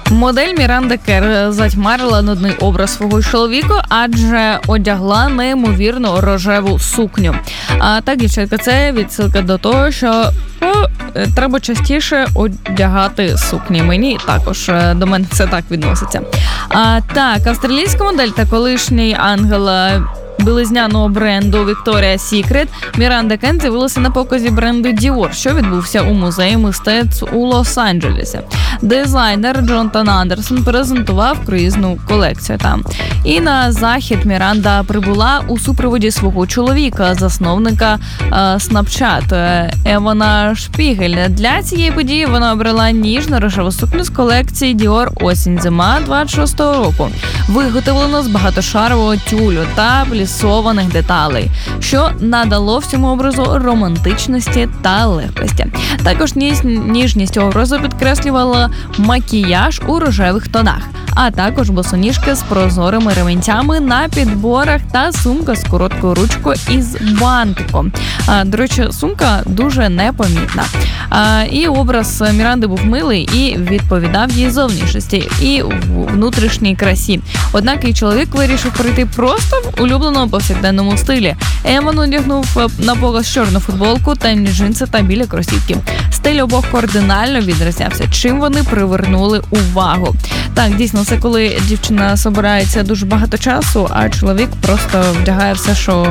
Модель Міранда Керр затьмарила нудний образ свого чоловіка, адже одягла неймовірно рожеву сукню. А так, дівчатка, це відсилка до того, що треба частіше одягати сукні. Мені також, до мене це так відноситься. Так, австралійська модель та колишній ангел білизняного бренду Victoria's Secret Міранда Керр з'явилася на показі бренду Dior, що відбувся у музеї мистецтв у Лос-Анджелесі. Дизайнер Джонатан Андерсон презентував круїзну колекцію там. І на захід Міранда прибула у супроводі свого чоловіка, засновника Snapchat Евана Шпігель. Для цієї події вона обрала ніжну рожеву сукню з колекції Dior осінь-зима 26-го року, виготовлено з багатошарового тюлю та плісованих деталей, що надало всьому образу романтичності та легкості. Також ніжність образу підкреслювала макіяж у рожевих тонах, а також босоніжки з прозорими ремінцями на підборах та сумка з короткою ручкою із бантиком. До речі, сумка дуже непомітна. І образ Міранди був милий і відповідав її зовнішності і внутрішній красі. Однак і чоловік вирішив прийти просто в улюбленому повсякденному стилі. Емон одягнув на показ чорну футболку, темні джинси та білі кросівки. Стиль обох кардинально відрізнявся, чим вони привернули увагу. Так, дійсно, це коли дівчина збирається дуже багато часу, а чоловік просто вдягає все, що,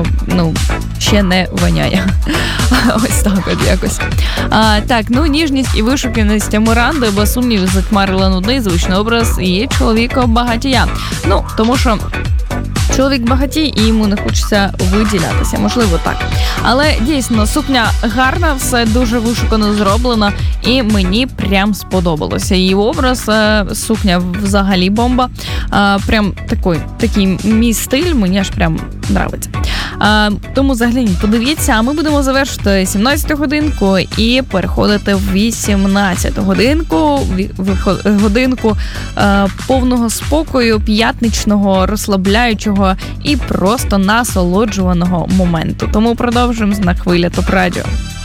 ще не воняє. Ось так от якось. Так, ніжність і вишуканість Міранди без сумнівів затьмарила нудний звичний образ її чоловіка-багатія. Тому що чоловік багатій і йому не хочеться виділятися, можливо так. Але дійсно, сукня гарна, все дуже вишукано зроблено і мені прям сподобалося. Її образ, сукня взагалі бомба. Прям такий мій стиль, мені аж прям нравиться. Тому загляніть, подивіться, а ми будемо завершити 17-ту годинку і переходити в 18-ту годинку повного спокою, п'ятничного, розслабляючого і просто насолоджуваного моменту. Тому продовжуємо на хвилі ТОП Радіо.